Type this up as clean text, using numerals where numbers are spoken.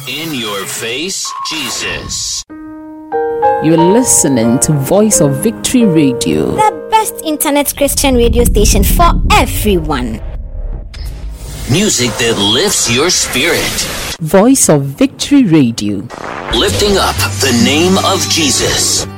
In your face, Jesus. You're listening to Voice of Victory Radio, the best internet Christian radio station for everyone. Music that lifts your spirit. Voice of Victory Radio, Lifting up the name of Jesus.